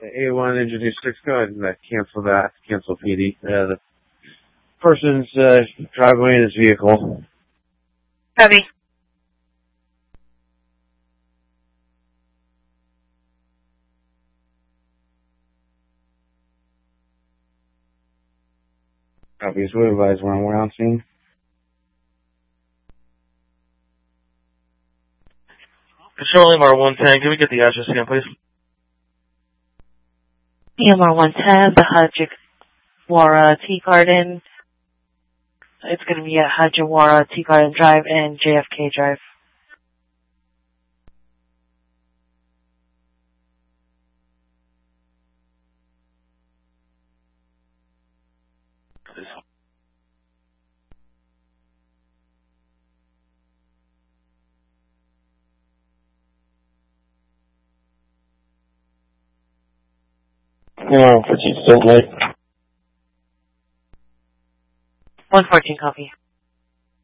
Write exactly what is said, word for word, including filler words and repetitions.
A one introduce six, go ahead and uh, cancel that. Cancel P D. Uh, the person's uh, driveway in his vehicle. Copy. Copy. So we advise when we're on scene. Control M R one ten, can we get the address again, please? M R one ten, the Hajawara Tea Garden. It's going to be at Hajawara Tea Garden Drive and J F K Drive. Yeah, for Chief Salt Lake. one fourteen copy.